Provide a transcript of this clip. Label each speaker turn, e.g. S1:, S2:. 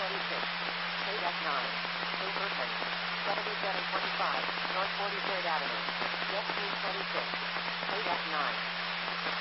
S1: KDEC 9. Paperton. 7725 North 43rd Avenue. Jet 26. KDEC 9.